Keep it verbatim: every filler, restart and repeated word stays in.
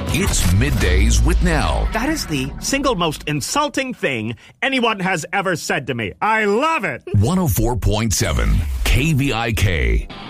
It's Middays with Nell. That is the single most insulting thing anyone has ever said to me. I love it. one oh four point seven K V I K.